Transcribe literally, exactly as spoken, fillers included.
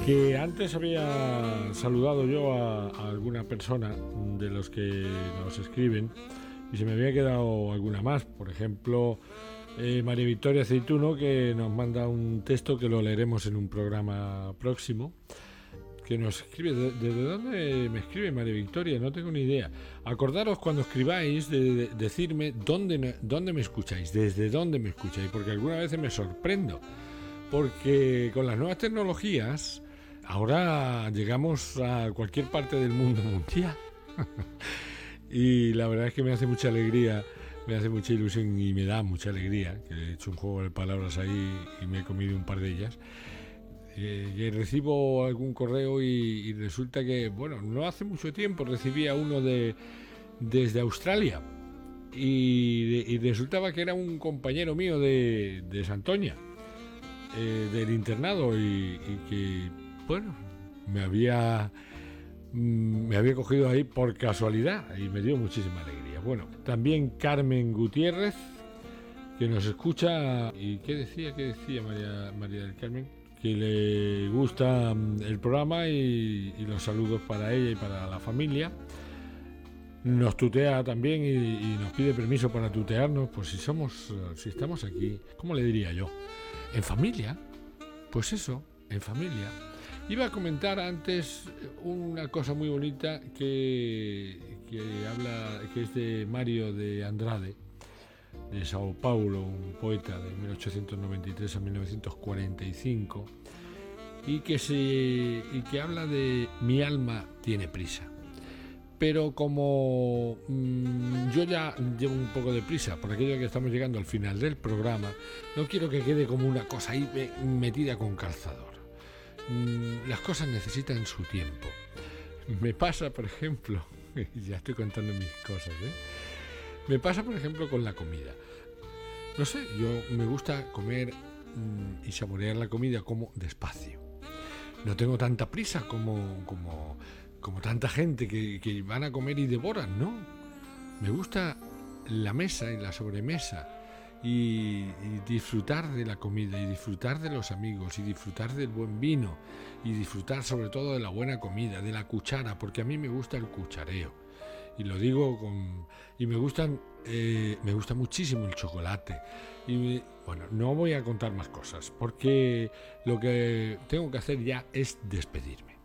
Que antes había saludado yo a, a alguna persona de los que nos escriben y se me había quedado alguna más. Por ejemplo, eh, María Victoria Aceituno, que nos manda un texto que lo leeremos en un programa próximo, que nos escribe. ¿Desde dónde me escribe María Victoria? No tengo ni idea. Acordaros cuando escribáis de, de decirme dónde, dónde me escucháis, desde dónde me escucháis, porque algunas veces me sorprendo. Porque con las nuevas tecnologías ahora llegamos a cualquier parte del mundo mundial. Y la verdad es que me hace mucha alegría, me hace mucha ilusión y me da mucha alegría, que he hecho un juego de palabras ahí y me he comido un par de ellas. Eh, que recibo algún correo y, y resulta que, bueno, no hace mucho tiempo recibía uno de desde Australia y, de, y resultaba que era un compañero mío de, de Santoña. Eh, del internado y, y que, bueno, me había me había cogido ahí por casualidad y me dio muchísima alegría. Bueno, también Carmen Gutiérrez, que nos escucha. ¿Y qué decía? ¿Qué decía María, María del Carmen? Que le gusta el programa y, y los saludos para ella y para la familia. Nos tutea también y, y nos pide permiso para tutearnos. Pues si somos, si estamos aquí, ¿cómo le diría yo? ¿En familia? Pues eso, en familia. Iba a comentar antes una cosa muy bonita que, que habla, que es de Mario de Andrade, de Sao Paulo, un poeta de mil ochocientos noventa y tres a mil novecientos cuarenta y cinco, y que se y que habla de mi alma tiene prisa. Pero como mmm, yo ya llevo un poco de prisa por aquello que estamos llegando al final del programa, no quiero que quede como una cosa ahí metida con calzador. Mm, las cosas necesitan su tiempo. Me pasa, por ejemplo, ya estoy contando mis cosas, ¿eh? Me pasa, por ejemplo, con la comida. No sé, yo me gusta comer mmm, y saborear la comida como despacio. No tengo tanta prisa como... como como tanta gente que, que van a comer y devoran, ¿no? Me gusta la mesa y la sobremesa y, y disfrutar de la comida y disfrutar de los amigos y disfrutar del buen vino y disfrutar sobre todo de la buena comida, de la cuchara, porque a mí me gusta el cuchareo y lo digo con... y me gustan eh, me gusta muchísimo el chocolate y me, bueno, no voy a contar más cosas porque lo que tengo que hacer ya es despedirme.